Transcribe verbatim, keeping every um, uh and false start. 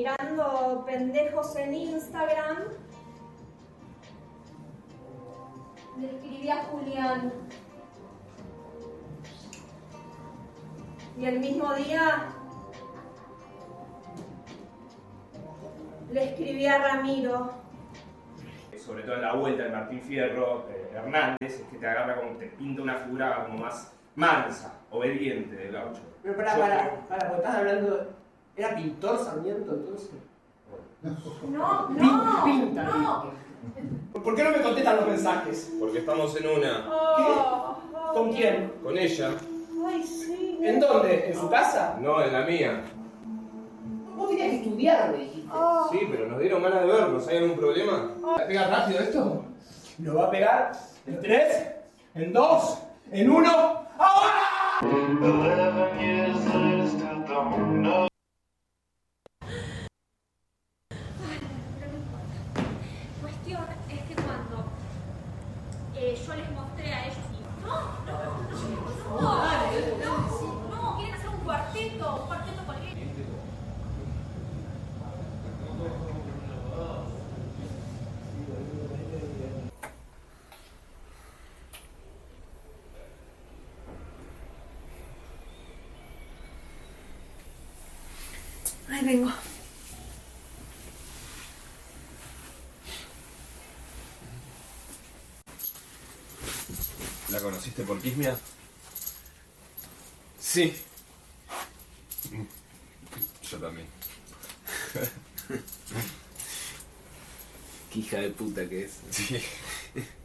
mirando pendejos en Instagram, le escribí a Julián. Y el mismo día le escribí a Ramiro. Sobre todo en la vuelta de Martín Fierro, eh, Hernández, es que te agarra como, te pinta una figura como más mansa, obediente del gaucho. Pero pará, Yo pará, creo- pará, porque estás hablando... ¿Era pintor Sarmiento entonces? No, Pin- no, pinta, no. pinta. ¿Por qué no me contestan los mensajes? Porque estamos en una. Oh, ¿Con quién? Con ella. Ay, sí. ¿En dónde? ¿En su casa? No, en la mía. Vos tenías que estudiar, me dijiste. Oh. Sí, pero nos dieron ganas de vernos. ¿Hay algún problema? ¿La pega rápido esto? Lo va a pegar en tres, en dos, en uno. ¡Ahora! Eleven years later, still don't know. Cuestión es que cuando eh, yo les mostré a ellos y no, no, no, no, no, no, quieren hacer un cuarteto, un cuarteto cualquiera. Ahí vengo. ¿La conociste por Quismia? Sí. Yo también. Qué hija de puta que es. Sí.